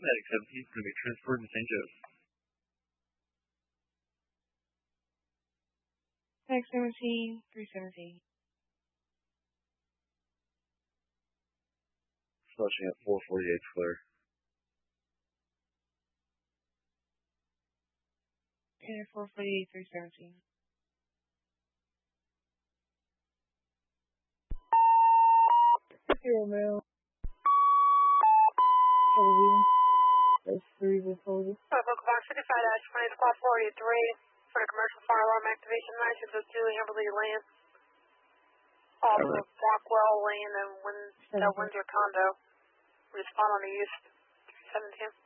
Medic 17 is going to be transferred to St. Joe's. Medic 17, 317. Flushing at 448 clear. Okay, 448, 317. Zero mail. That's 3 with Folger. Book Box 55-20 Squad 43 for the commercial fire alarm activation license of 2 Amberley Lane. Off of Blackwell Lane and Windsor Condo. Respond on the East 317.